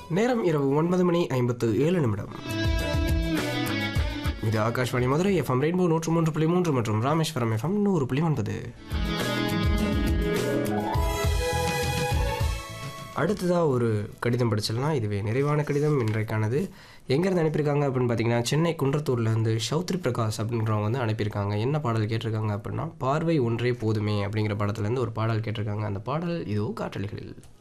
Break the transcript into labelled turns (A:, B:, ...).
A: நேரம் இரவு 9:57. இது ஆகாஷ்வாணி மதுரை எஃப்எம் ரெயின்போ 103.3 மற்றும் ராமேஸ்வரம் எஃப்எம் 100.9. அடுத்ததாக ஒரு கடிதம் படிச்சிடலாம். இதுவே நிறைவான கடிதம் இன்றைக்கானது. எங்கேருந்து அனுப்பியிருக்காங்க அப்படின்னு பார்த்தீங்கன்னா, சென்னை குன்றத்தூர்லேருந்து ஷௌத்ரி பிரகாஷ் அப்படின்றவங்க வந்து அனுப்பியிருக்காங்க. என்ன பாடல் கேட்டிருக்காங்க அப்படின்னா, பார்வை ஒன்றே போதுமே அப்படிங்கிற படத்துலேருந்து ஒரு பாடல் கேட்டிருக்காங்க. அந்த பாடல் இதோ காற்றலைகளில்.